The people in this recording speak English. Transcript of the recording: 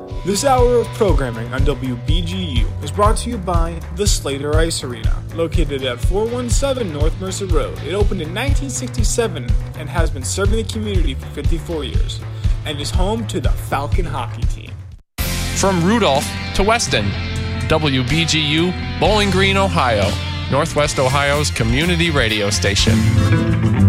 This hour of programming on WBGU is brought to you by the Slater Ice Arena, located at 417 North Mercer Road. It opened in 1967 and has been serving the community for 54 years, and is home to the Falcon hockey team. From Rudolph to Weston, WBGU, Bowling Green, Ohio, Northwest Ohio's community radio station.